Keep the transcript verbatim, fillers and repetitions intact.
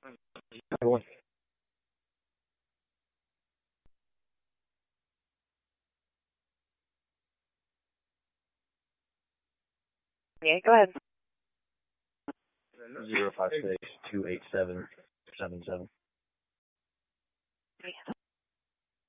One. Yeah, go ahead. Zero five six two eight seven seven seven.